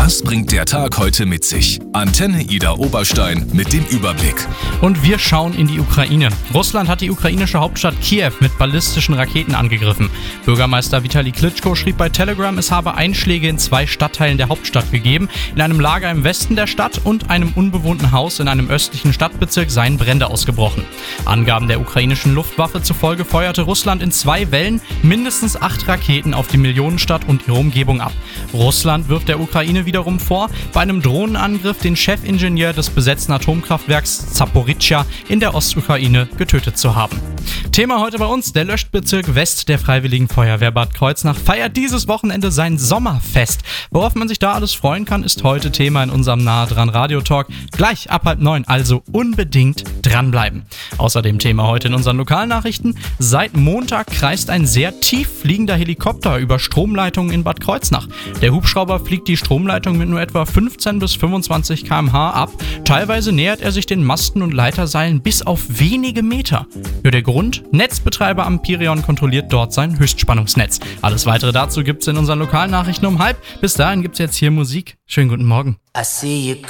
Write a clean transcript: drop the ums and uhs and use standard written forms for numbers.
Das bringt der Tag heute mit sich. Antenne Ida Oberstein mit dem Überblick. Und wir schauen in die Ukraine. Russland hat die ukrainische Hauptstadt Kiew mit ballistischen Raketen angegriffen. Bürgermeister Vitali Klitschko schrieb bei Telegram, es habe Einschläge in 2 Stadtteilen der Hauptstadt gegeben. In einem Lager im Westen der Stadt und einem unbewohnten Haus in einem östlichen Stadtbezirk seien Brände ausgebrochen. Angaben der ukrainischen Luftwaffe zufolge feuerte Russland in 2 Wellen mindestens 8 Raketen auf die Millionenstadt und ihre Umgebung ab. Russland wirft der Ukraine wiederum vor, bei einem Drohnenangriff den Chefingenieur des besetzten Atomkraftwerks Zaporizhzhia in der Ostukraine getötet zu haben. Thema heute bei uns: Der Löschbezirk West der Freiwilligen Feuerwehr Bad Kreuznach feiert dieses Wochenende sein Sommerfest. Worauf man sich da alles freuen kann, ist heute Thema in unserem Nahe dran Radiotalk. Gleich ab 8:30, also unbedingt dranbleiben. Außerdem Thema heute in unseren Lokalnachrichten: Seit Montag kreist ein sehr tief fliegender Helikopter über Stromleitungen in Bad Kreuznach. Der Hubschrauber fliegt die Stromleitung mit nur etwa 15 bis 25 km/h ab. Teilweise nähert er sich den Masten und Leiterseilen bis auf wenige Meter. Für der Grund: Netzbetreiber Amperion kontrolliert dort sein Höchstspannungsnetz. Alles weitere dazu gibt's in unseren Lokalnachrichten um 12:30. Bis dahin gibt's jetzt hier Musik. Schönen guten Morgen. I see you